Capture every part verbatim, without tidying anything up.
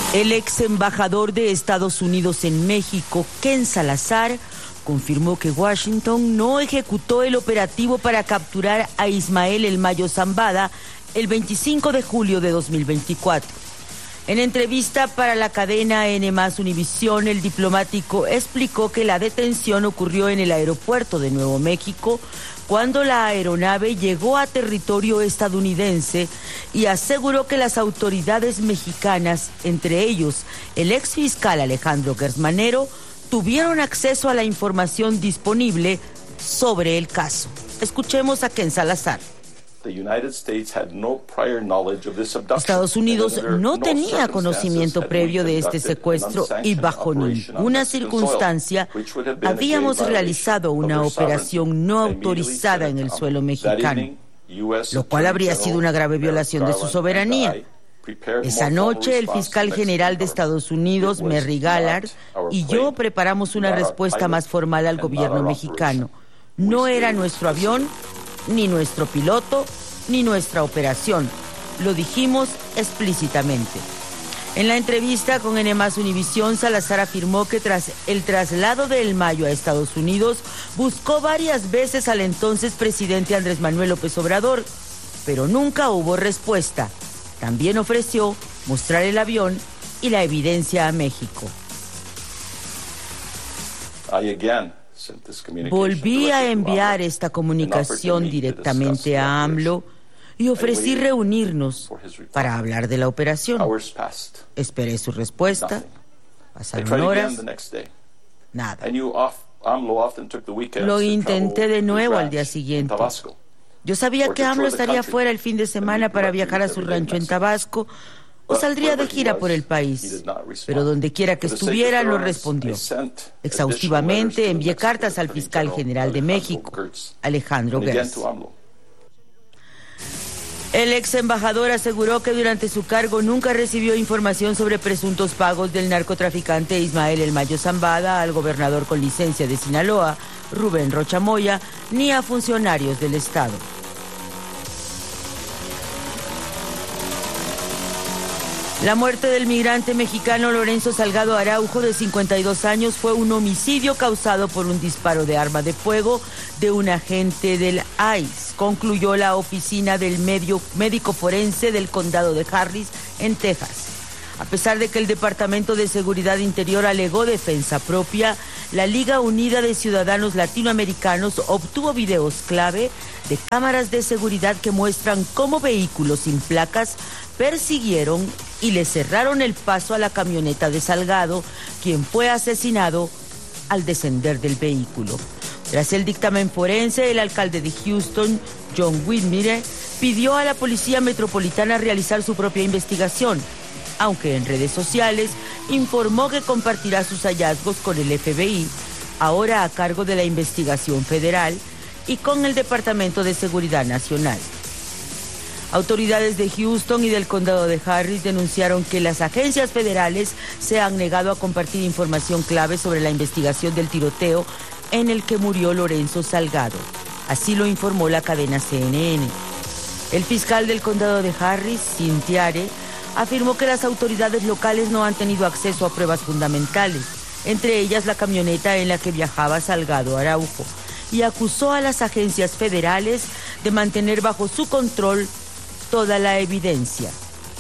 El ex embajador de Estados Unidos en México, Ken Salazar, confirmó que Washington no ejecutó el operativo para capturar a Ismael El Mayo Zambada el veinticinco de julio de dos mil veinticuatro. En entrevista para la cadena N más Univisión, el diplomático explicó que la detención ocurrió en el aeropuerto de Nuevo México cuando la aeronave llegó a territorio estadounidense y aseguró que las autoridades mexicanas, entre ellos el exfiscal Alejandro Gersmanero, tuvieron acceso a la información disponible sobre el caso. Escuchemos a Ken Salazar. Estados Unidos no tenía conocimiento previo de este secuestro y bajo ninguna circunstancia habíamos realizado una operación no autorizada en el suelo mexicano, lo cual habría sido una grave violación de su soberanía. Esa noche, el fiscal general de Estados Unidos, Merrick Garland, y yo preparamos una respuesta más formal al gobierno mexicano. No era nuestro avión, ni nuestro piloto, ni nuestra operación. Lo dijimos explícitamente. En la entrevista con N más Univisión, Salazar afirmó que tras el traslado de El Mayo a Estados Unidos, buscó varias veces al entonces presidente Andrés Manuel López Obrador, pero nunca hubo respuesta. También ofreció mostrar el avión y la evidencia a México. Volví a enviar esta comunicación directamente a AMLO y ofrecí reunirnos para hablar de la operación. Esperé su respuesta. Pasaron horas. Nada. Lo intenté de nuevo al día siguiente. Yo sabía que AMLO estaría fuera el fin de semana para viajar a su rancho en Tabasco o saldría de gira por el país, pero donde quiera que estuviera no respondió. Exhaustivamente envié cartas al fiscal general de México, Alejandro Gertz. El ex embajador aseguró que durante su cargo nunca recibió información sobre presuntos pagos del narcotraficante Ismael El Mayo Zambada al gobernador con licencia de Sinaloa, Rubén Rocha Moya, ni a funcionarios del Estado. La muerte del migrante mexicano Lorenzo Salgado Araujo, de cincuenta y dos años, fue un homicidio causado por un disparo de arma de fuego de un agente del I C E, concluyó la oficina del medio, médico forense del condado de Harris, en Texas. A pesar de que el Departamento de Seguridad Interior alegó defensa propia, la Liga Unida de Ciudadanos Latinoamericanos obtuvo videos clave de cámaras de seguridad que muestran cómo vehículos sin placas persiguieron y le cerraron el paso a la camioneta de Salgado, quien fue asesinado al descender del vehículo. Tras el dictamen forense, el alcalde de Houston, John Whitmire, pidió a la Policía Metropolitana realizar su propia investigación, aunque en redes sociales informó que compartirá sus hallazgos con el F B I, ahora a cargo de la investigación federal, y con el Departamento de Seguridad Nacional. Autoridades de Houston y del condado de Harris denunciaron que las agencias federales se han negado a compartir información clave sobre la investigación del tiroteo en el que murió Lorenzo Salgado. Así lo informó la cadena C N N. El fiscal del condado de Harris, Cintiare, afirmó que las autoridades locales no han tenido acceso a pruebas fundamentales, entre ellas la camioneta en la que viajaba Salgado Araujo, y acusó a las agencias federales de mantener bajo su control toda la evidencia.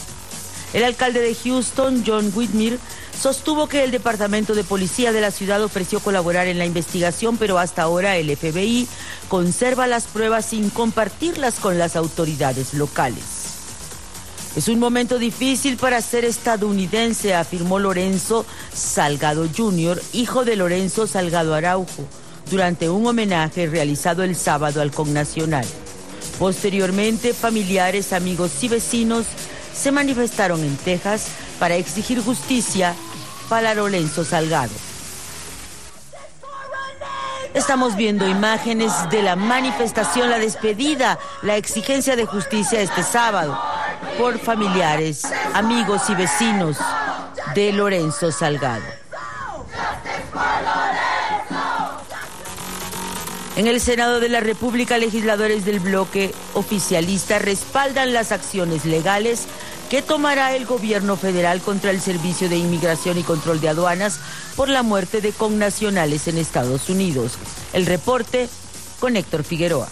El alcalde de Houston, John Whitmire, sostuvo que el Departamento de Policía de la ciudad ofreció colaborar en la investigación, pero hasta ahora el F B I conserva las pruebas sin compartirlas con las autoridades locales. Es un momento difícil para ser estadounidense, afirmó Lorenzo Salgado junior, hijo de Lorenzo Salgado Araujo, durante un homenaje realizado el sábado al connacional. Posteriormente, familiares, amigos y vecinos se manifestaron en Texas para exigir justicia para Lorenzo Salgado. Estamos viendo imágenes de la manifestación, la despedida, la exigencia de justicia este sábado por familiares, amigos y vecinos de Lorenzo Salgado. En el Senado de la República, legisladores del bloque oficialista respaldan las acciones legales ¿Qué tomará el gobierno federal contra el Servicio de Inmigración y Control de Aduanas por la muerte de connacionales en Estados Unidos? El reporte con Héctor Figueroa.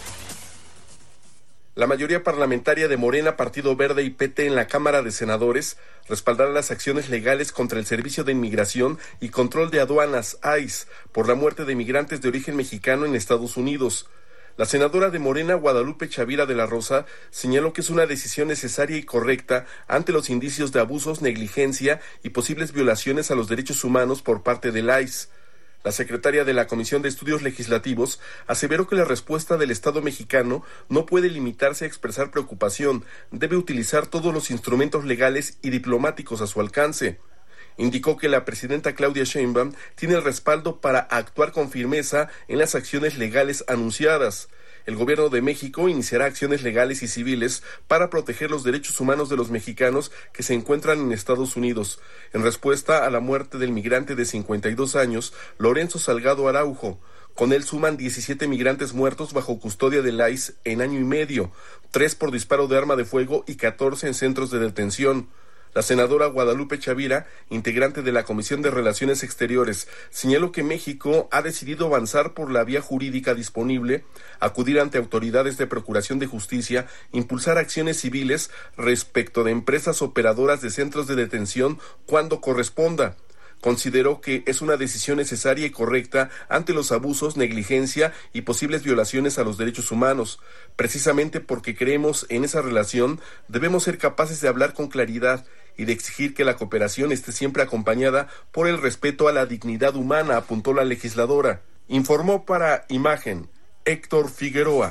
La mayoría parlamentaria de Morena, Partido Verde y P T en la Cámara de Senadores respaldará las acciones legales contra el Servicio de Inmigración y Control de Aduanas, I C E, por la muerte de migrantes de origen mexicano en Estados Unidos. La senadora de Morena, Guadalupe Chavira de la Rosa, señaló que es una decisión necesaria y correcta ante los indicios de abusos, negligencia y posibles violaciones a los derechos humanos por parte del I C E. La secretaria de la Comisión de Estudios Legislativos aseveró que la respuesta del Estado mexicano no puede limitarse a expresar preocupación, debe utilizar todos los instrumentos legales y diplomáticos a su alcance. Indicó que la presidenta Claudia Sheinbaum tiene el respaldo para actuar con firmeza en las acciones legales anunciadas. El gobierno de México iniciará acciones legales y civiles para proteger los derechos humanos de los mexicanos que se encuentran en Estados Unidos, en respuesta a la muerte del migrante de cincuenta y dos años, Lorenzo Salgado Araujo. Con él suman diecisiete migrantes muertos bajo custodia del I C E en año y medio, tres por disparo de arma de fuego y catorce en centros de detención. La senadora Guadalupe Chavira, integrante de la Comisión de Relaciones Exteriores, señaló que México ha decidido avanzar por la vía jurídica disponible, acudir ante autoridades de procuración de justicia, impulsar acciones civiles respecto de empresas operadoras de centros de detención cuando corresponda. Consideró que es una decisión necesaria y correcta ante los abusos, negligencia y posibles violaciones a los derechos humanos. Precisamente porque creemos en esa relación, debemos ser capaces de hablar con claridad y de exigir que la cooperación esté siempre acompañada por el respeto a la dignidad humana, apuntó la legisladora. Informó para Imagen, Héctor Figueroa.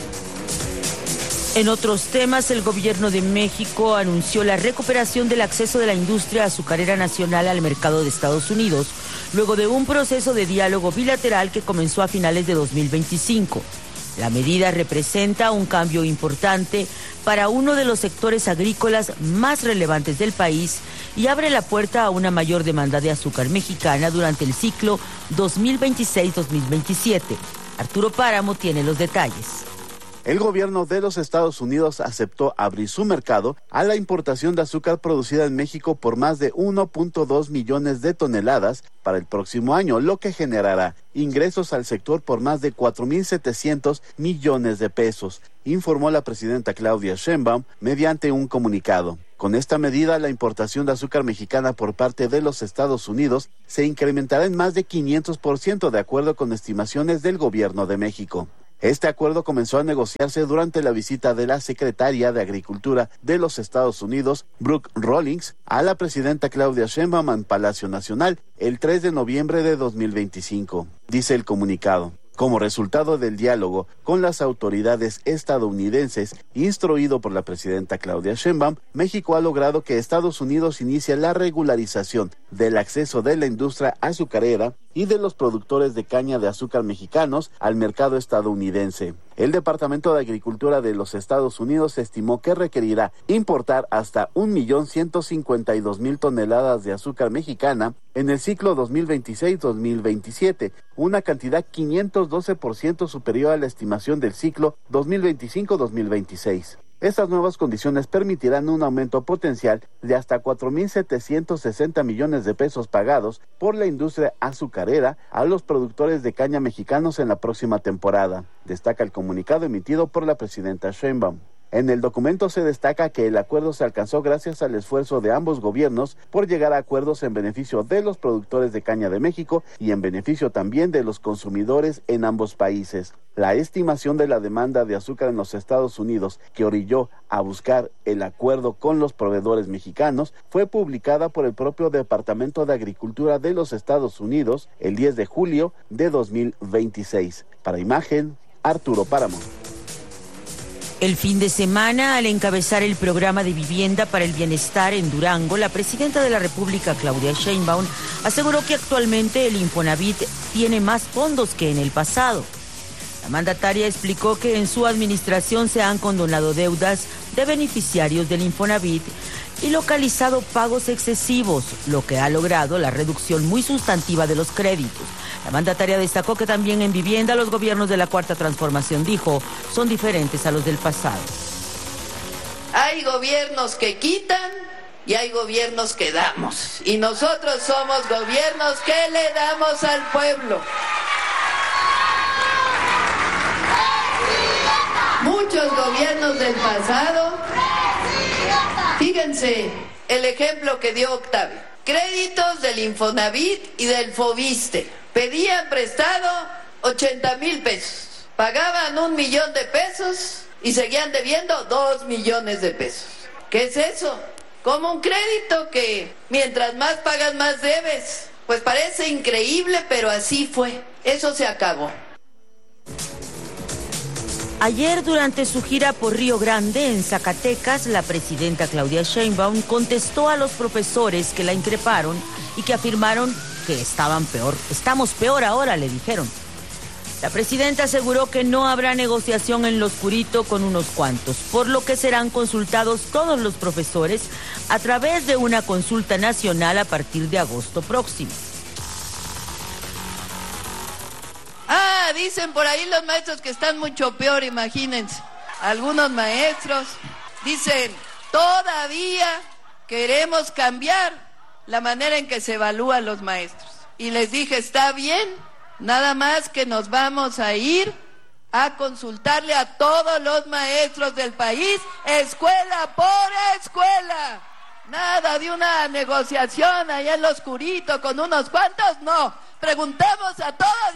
En otros temas, el gobierno de México anunció la recuperación del acceso de la industria azucarera nacional al mercado de Estados Unidos, luego de un proceso de diálogo bilateral que comenzó a finales de dos mil veinticinco. La medida representa un cambio importante para uno de los sectores agrícolas más relevantes del país y abre la puerta a una mayor demanda de azúcar mexicana durante el ciclo dos mil veintiséis dos mil veintisiete. Arturo Páramo tiene los detalles. El gobierno de los Estados Unidos aceptó abrir su mercado a la importación de azúcar producida en México por más de uno punto dos millones de toneladas para el próximo año, lo que generará ingresos al sector por más de cuatro mil setecientos millones de pesos, informó la presidenta Claudia Sheinbaum mediante un comunicado. Con esta medida, la importación de azúcar mexicana por parte de los Estados Unidos se incrementará en más de quinientos por ciento de acuerdo con estimaciones del gobierno de México. Este acuerdo comenzó a negociarse durante la visita de la secretaria de Agricultura de los Estados Unidos, Brooke Rollins, a la presidenta Claudia Sheinbaum en Palacio Nacional el tres de noviembre de dos mil veinticinco, dice el comunicado. Como resultado del diálogo con las autoridades estadounidenses, instruido por la presidenta Claudia Sheinbaum, México ha logrado que Estados Unidos inicie la regularización del acceso de la industria azucarera y de los productores de caña de azúcar mexicanos al mercado estadounidense. El Departamento de Agricultura de los Estados Unidos estimó que requerirá importar hasta un millón ciento cincuenta y dos mil toneladas de azúcar mexicana en el ciclo dos mil veintiséis dos mil veintisiete, una cantidad quinientos doce por ciento superior a la estimación del ciclo dos mil veinticinco dos mil veintiséis. Estas nuevas condiciones permitirán un aumento potencial de hasta cuatro mil setecientos sesenta millones de pesos pagados por la industria azucarera a los productores de caña mexicanos en la próxima temporada, destaca el comunicado emitido por la presidenta Sheinbaum. En el documento se destaca que el acuerdo se alcanzó gracias al esfuerzo de ambos gobiernos por llegar a acuerdos en beneficio de los productores de caña de México y en beneficio también de los consumidores en ambos países. La estimación de la demanda de azúcar en los Estados Unidos, que orilló a buscar el acuerdo con los proveedores mexicanos, fue publicada por el propio Departamento de Agricultura de los Estados Unidos el diez de julio de dos mil veintiséis. Para Imagen, Arturo Páramo. El fin de semana, al encabezar el programa de vivienda para el bienestar en Durango, la presidenta de la República, Claudia Sheinbaum, aseguró que actualmente el Infonavit tiene más fondos que en el pasado. La mandataria explicó que en su administración se han condonado deudas de beneficiarios del Infonavit y localizado pagos excesivos, lo que ha logrado la reducción muy sustantiva de los créditos. La mandataria destacó que también en vivienda los gobiernos de la Cuarta Transformación, dijo, son diferentes a los del pasado. Hay Hay gobiernos que quitan y hay gobiernos que damos. Y nosotros somos gobiernos que le damos al pueblo. Muchos gobiernos del pasado, fíjense el ejemplo que dio Octavio, créditos del Infonavit y del Fobiste, pedían prestado ochenta mil pesos, pagaban un millón de pesos y seguían debiendo dos millones de pesos. ¿Qué es eso? Como un crédito que mientras más pagas más debes. Pues parece increíble, pero así fue. Eso se acabó. Ayer, durante su gira por Río Grande, en Zacatecas, la presidenta Claudia Sheinbaum contestó a los profesores que la increparon y que afirmaron que estaban peor. Estamos peor ahora, le dijeron. La presidenta aseguró que no habrá negociación en lo oscurito con unos cuantos, por lo que serán consultados todos los profesores a través de una consulta nacional a partir de agosto próximo. Ah, dicen por ahí los maestros que están mucho peor, imagínense. Algunos maestros dicen, todavía queremos cambiar la manera en que se evalúan los maestros. Y les dije, está bien, nada más que nos vamos a ir a consultarle a todos los maestros del país, escuela por escuela. Nada de una negociación allá en lo oscurito con unos cuantos, no. Preguntemos a todos.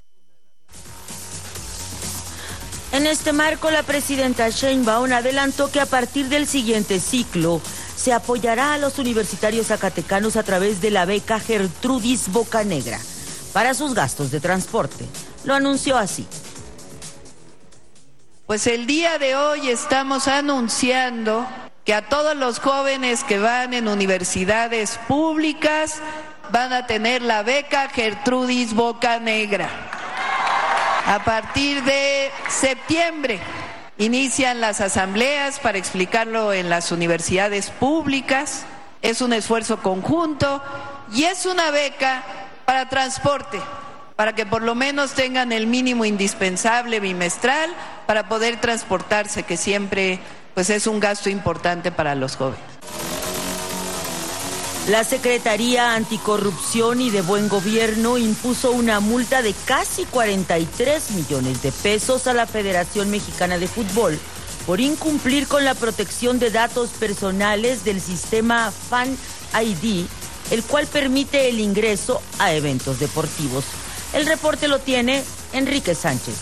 En este marco, la presidenta Sheinbaum adelantó que a partir del siguiente ciclo se apoyará a los universitarios zacatecanos a través de la beca Gertrudis Bocanegra para sus gastos de transporte. Lo anunció así. Pues el día de hoy estamos anunciando que a todos los jóvenes que van en universidades públicas van a tener la beca Gertrudis Bocanegra. A partir de septiembre inician las asambleas para explicarlo en las universidades públicas. Es un esfuerzo conjunto y es una beca para transporte, para que por lo menos tengan el mínimo indispensable bimestral para poder transportarse, que siempre pues es un gasto importante para los jóvenes. La Secretaría Anticorrupción y de Buen Gobierno impuso una multa de casi cuarenta y tres millones de pesos a la Federación Mexicana de Fútbol por incumplir con la protección de datos personales del sistema Fan I D, el cual permite el ingreso a eventos deportivos. El reporte lo tiene Enrique Sánchez.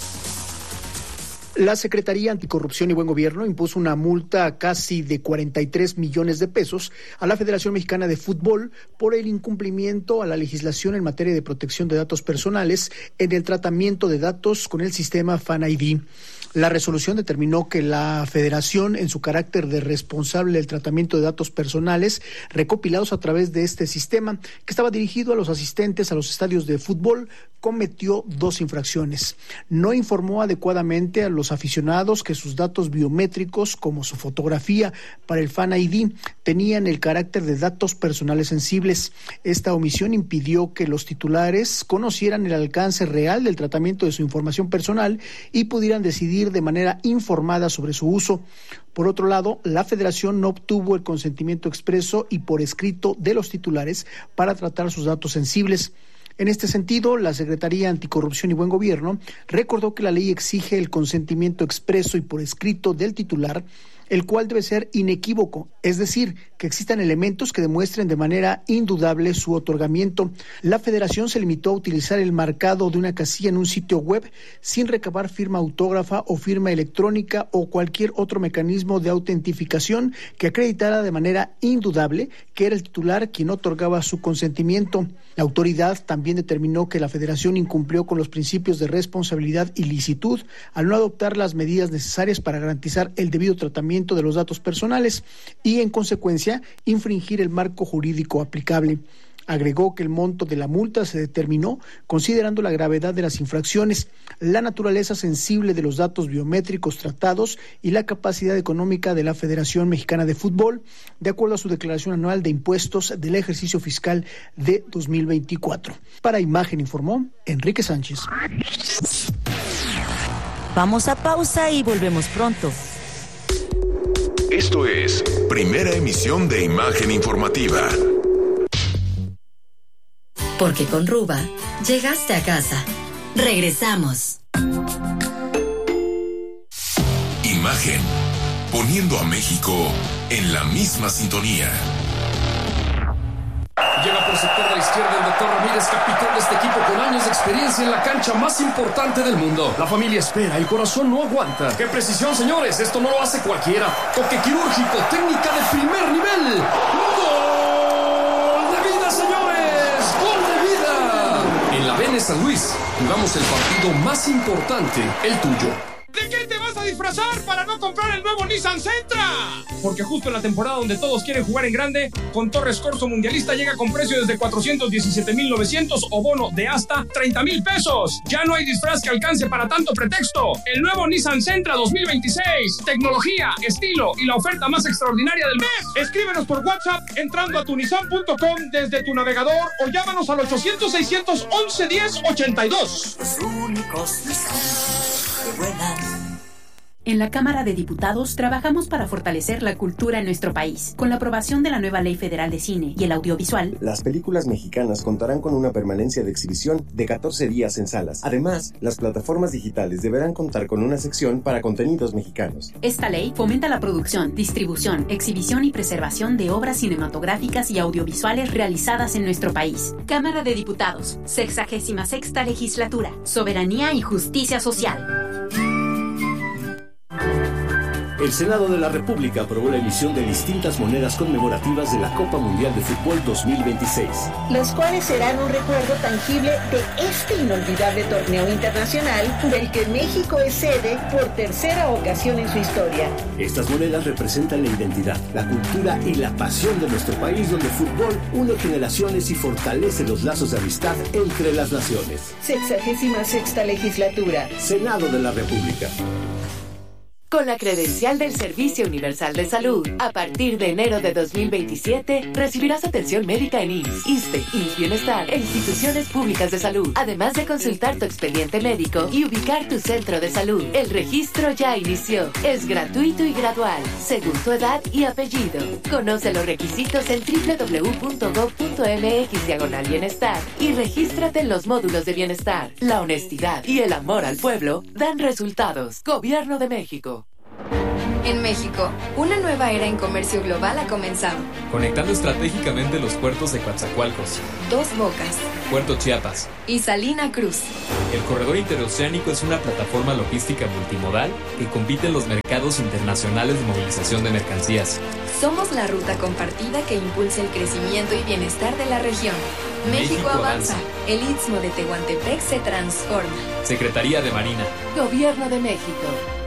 La Secretaría Anticorrupción y Buen Gobierno impuso una multa casi de cuarenta y tres millones de pesos a la Federación Mexicana de Fútbol por el incumplimiento a la legislación en materia de protección de datos personales en el tratamiento de datos con el sistema Fan I D. La resolución determinó que la Federación, en su carácter de responsable del tratamiento de datos personales recopilados a través de este sistema, que estaba dirigido a los asistentes a los estadios de fútbol, cometió dos infracciones. No informó adecuadamente a los aficionados que sus datos biométricos, como su fotografía para el Fan I D, tenían el carácter de datos personales sensibles. Esta omisión impidió que los titulares conocieran el alcance real del tratamiento de su información personal y pudieran decidir de manera informada sobre su uso. Por otro lado, la Federación no obtuvo el consentimiento expreso y por escrito de los titulares para tratar sus datos sensibles. En este sentido, la Secretaría Anticorrupción y Buen Gobierno recordó que la ley exige el consentimiento expreso y por escrito del titular, el cual debe ser inequívoco, es decir, que existan elementos que demuestren de manera indudable su otorgamiento. La Federación se limitó a utilizar el marcado de una casilla en un sitio web sin recabar firma autógrafa o firma electrónica o cualquier otro mecanismo de autentificación que acreditara de manera indudable que era el titular quien otorgaba su consentimiento. La autoridad también determinó que la Federación incumplió con los principios de responsabilidad y licitud al no adoptar las medidas necesarias para garantizar el debido tratamiento de los datos personales y, en consecuencia, infringir el marco jurídico aplicable. Agregó que el monto de la multa se determinó considerando la gravedad de las infracciones, la naturaleza sensible de los datos biométricos tratados y la capacidad económica de la Federación Mexicana de Fútbol, de acuerdo a su declaración anual de impuestos del ejercicio fiscal de dos mil veinticuatro. Para Imagen informó Enrique Sánchez. Vamos a pausa y volvemos pronto. Esto es Primera Emisión de Imagen Informativa. Porque con Ruba, llegaste a casa. Regresamos. Imagen, poniendo a México en la misma sintonía. Llega por sector de la izquierda el doctor Ramírez, capitán de este equipo con años de experiencia en la cancha más importante del mundo. La familia espera, el corazón no aguanta. ¡Qué precisión, señores! Esto no lo hace cualquiera. Toque quirúrgico, técnica de primer nivel. ¡Gol de vida, señores! ¡Gol de vida! En la Vene San Luis, jugamos el partido más importante, el tuyo. ¿De qué te vas a disfrazar para no comprar el nuevo Nissan Sentra? Porque justo en la temporada donde todos quieren jugar en grande, con Torres Corso Mundialista llega con precio desde cuatrocientos diecisiete mil novecientos o bono de hasta treinta mil pesos. Ya no hay disfraz que alcance para tanto pretexto. El nuevo Nissan Sentra dos mil veintiséis. Tecnología, estilo y la oferta más extraordinaria del mes. Escríbenos por WhatsApp entrando a tunisan punto com desde tu navegador o llámanos al ochocientos, seiscientos once, diez ochenta y dos. Los únicos Nissan que vuelan. En la Cámara de Diputados trabajamos para fortalecer la cultura en nuestro país. Con la aprobación de la nueva Ley Federal de Cine y el Audiovisual, las películas mexicanas contarán con una permanencia de exhibición de catorce días en salas. Además, las plataformas digitales deberán contar con una sección para contenidos mexicanos. Esta ley fomenta la producción, distribución, exhibición y preservación de obras cinematográficas y audiovisuales realizadas en nuestro país. Cámara de Diputados, sexagésima sexta legislatura, soberanía y justicia social. El Senado de la República aprobó la emisión de distintas monedas conmemorativas de la Copa Mundial de Fútbol dos mil veintiséis. Las cuales serán un recuerdo tangible de este inolvidable torneo internacional del que México es sede por tercera ocasión en su historia. Estas monedas representan la identidad, la cultura y la pasión de nuestro país, donde el fútbol une generaciones y fortalece los lazos de amistad entre las naciones. Sexagésima sexta legislatura. Senado de la República. Con la credencial del Servicio Universal de Salud, a partir de enero de dos mil veintisiete, recibirás atención médica en I M S S, ISSSTE, I M S S Bienestar e instituciones públicas de salud, además de consultar tu expediente médico y ubicar tu centro de salud. El registro ya inició. Es gratuito y gradual, según tu edad y apellido. Conoce los requisitos en doble u doble u doble u punto gob punto eme equis diagonal bienestar y regístrate en los módulos de bienestar. La honestidad y el amor al pueblo dan resultados. Gobierno de México. En México, una nueva era en comercio global ha comenzado. Conectando estratégicamente los puertos de Coatzacoalcos, Dos Bocas, Puerto Chiapas y Salina Cruz. El corredor interoceánico es una plataforma logística multimodal que compite en los mercados internacionales de movilización de mercancías. Somos la ruta compartida que impulsa el crecimiento y bienestar de la región. México, México avanza. avanza. El Istmo de Tehuantepec se transforma. Secretaría de Marina. Gobierno de México.